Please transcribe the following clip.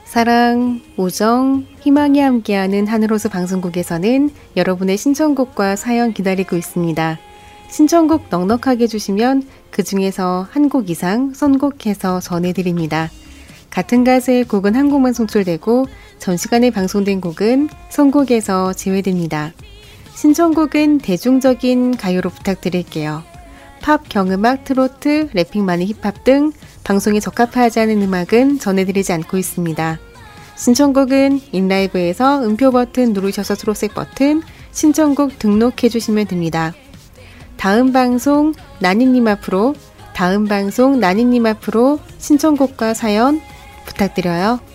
사랑, 우정, 희망이 함께하는 하늘호수 방송국에서는 여러분의 신청곡과 사연 기다리고 있습니다. 신청곡 넉넉하게 주시면 그 중에서 한 곡 이상 선곡해서 전해드립니다. 같은 가수의 곡은 한 곡만 송출되고 전시간에 방송된 곡은 선곡에서 제외됩니다. 신청곡은 대중적인 가요로 부탁드릴게요. 팝, 경음악, 트로트, 래핑, 많이 힙합 등 방송에 적합하지 않은 음악은 전해드리지 않고 있습니다. 신청곡은 인라이브에서 음표 버튼 누르셔서 초록색 버튼 신청곡 등록해주시면 됩니다. 다음 방송 나니님 앞으로 신청곡과 사연 부탁드려요.